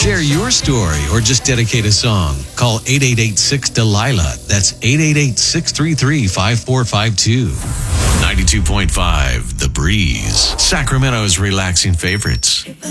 Share your story or just dedicate a song. Call 888-6-DELILA. That's 888-633-5452. 92.5 The Breeze. Sacramento's relaxing favorites.